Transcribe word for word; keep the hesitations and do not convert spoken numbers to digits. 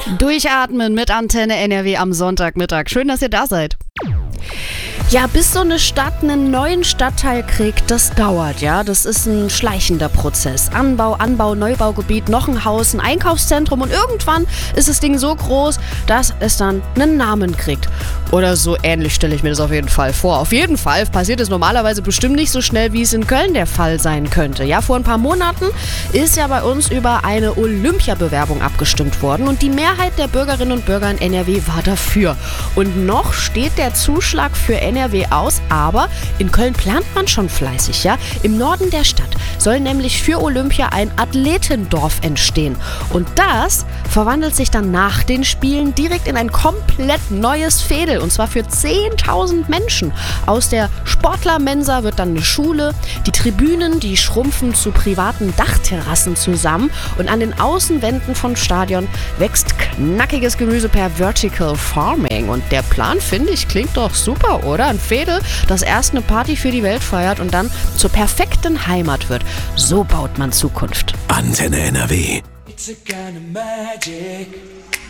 Durchatmen mit Antenne N R W am Sonntagmittag. Schön, dass ihr da seid. Ja, bis so eine Stadt einen neuen Stadtteil kriegt, das dauert, ja. Das ist ein schleichender Prozess. Anbau, Anbau, Neubaugebiet, noch ein Haus, ein Einkaufszentrum und irgendwann ist das Ding so groß, dass es dann einen Namen kriegt. Oder so ähnlich stelle ich mir das auf jeden Fall vor. Auf jeden Fall passiert es normalerweise bestimmt nicht so schnell, wie es in Köln der Fall sein könnte. Ja, vor ein paar Monaten ist ja bei uns über eine Olympiabewerbung abgestimmt worden und die Mehrheit der Bürgerinnen und Bürger in N R W war dafür. Und noch steht der Zuschlag für N R W aus, aber in Köln plant man schon fleißig, ja. Im Norden der Stadt soll nämlich für Olympia ein Athletendorf entstehen. Und das verwandelt sich dann nach den Spielen direkt in ein komplett neues Veedel. Und zwar für zehntausend Menschen. Aus der Sportlermensa wird dann eine Schule. Die Tribünen, die schrumpfen zu privaten Dachterrassen zusammen. Und an den Außenwänden vom Stadion wächst knackiges Gemüse per Vertical Farming. Und der Plan, finde ich, klingt doch super, oder? Ein Veedel, das erst eine Party für die Welt feiert und dann zur perfekten Heimat wird. So baut man Zukunft. Antenne N R W. It's a kind of magic.